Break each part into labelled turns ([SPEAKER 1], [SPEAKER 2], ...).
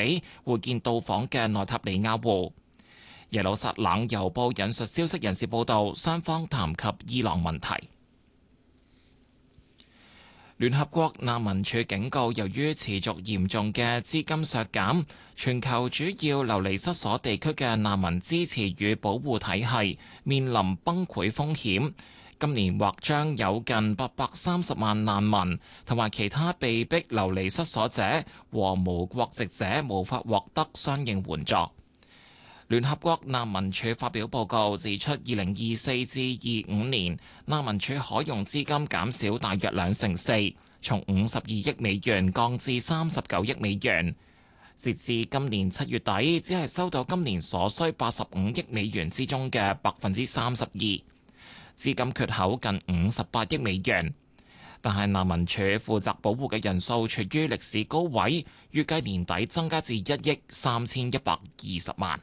[SPEAKER 1] 比會見到訪嘅內塔尼亞胡。耶路撒冷郵報引述消息人士報道，雙方談及伊朗問題。聯合國難民署警告，由於持續嚴重嘅資金削減，全球主要流離失所地區嘅難民支持與保護體系面臨崩潰風險。今年或將有近830萬難民同埋其他被迫流離失所者和無國籍者無法獲得相應援助。聯合國難民署發表報告指出，2024至25年難民署可用資金減少大約4%，從52億美元降至39億美元。截至今年7月底，只係收到今年所需85億美元之中嘅32%，資金缺口近58億美元。但係難民署負責保護嘅人數處於歷史高位，預計年底增加至1億3120萬。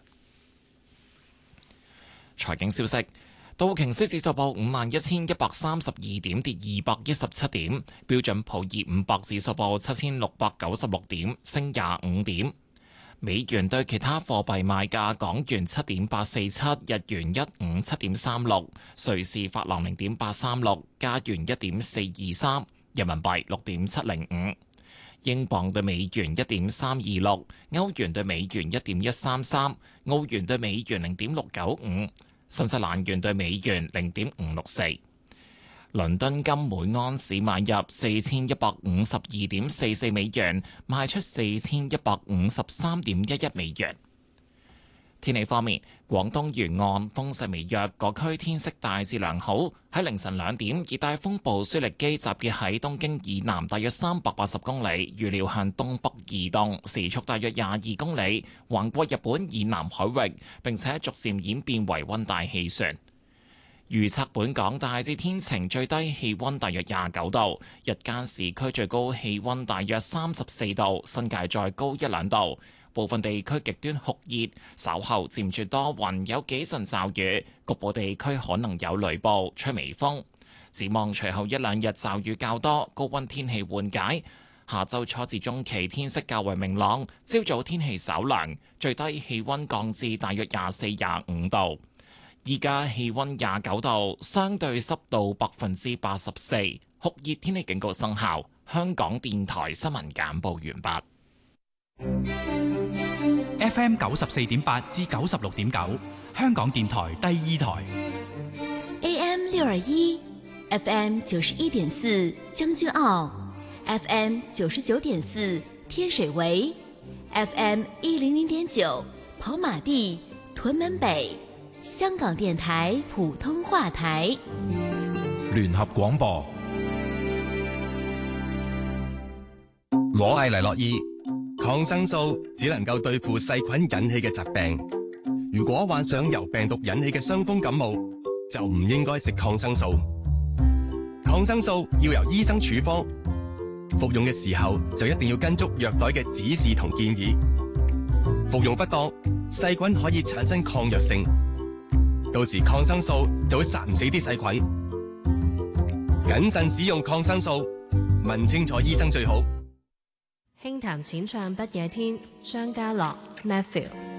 [SPEAKER 1] 財經消息，道瓊斯指數報51,132點，跌217點；標準普爾500指數報7,696點，升25點。美元對其他貨幣賣價：港元7.847，日元157.36，瑞士法郎0.836，加元1.423，人民幣6.705。英鎊對美元1.326，歐元對美元1.133，澳元對美元0.695，新西蘭元對美元0.564。倫敦金每盎司買入4152.44美元，賣出4153.11美元。天氣方面，廣東沿岸風勢微弱，各區天色大致良好。喺凌晨2點，熱帶風暴舒力基集結喺東京以南大約380公里，預料向東北移動，時速大約22公里，橫過日本以南海域，並且逐漸演變為溫帶氣旋。預測本港大致天晴，最低氣溫大約29度，日間市區最高氣溫大約34度，新界再高1-2度。部分地區極端酷熱，稍後漸轉多雲，有幾陣驟雨，局部地區可能有雷暴，吹微風。展望隨後1-2日驟雨較多，高溫天氣緩解。下週初至中期天色較為明朗，朝早天氣稍涼，最低氣溫降至大約24-25度。依家氣溫29度，相對濕度84%，酷熱天氣警告生效。香港電台新聞簡報完畢。
[SPEAKER 2] FM 94.8至96.9，香港電台第2台。
[SPEAKER 3] AM 621 FM 91.4將軍澳 FM 99.4天水圍 FM 100.9跑馬地屯門北，香港電台普通話台。
[SPEAKER 4] 聯合廣播，我係黎諾懿。抗生素只能夠對付細菌引起嘅疾病，如果患上由病毒引起嘅傷風感冒，就唔應該食抗生素。抗生素要由醫生處方，服用嘅時候就一定要跟足藥袋嘅指示同建議。服用不當，細菌可以產生抗藥性，到時抗生素就會殺唔死啲細菌。謹慎使用抗生素，問清楚醫生最好。
[SPEAKER 5] 輕談淺唱不夜天，張家樂 Matthew。